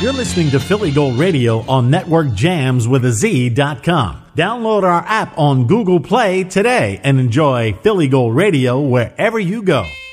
You're listening to Philly Gold Radio on NetworkJams.com. Download our app on Google Play today and enjoy Philly Gold Radio wherever you go.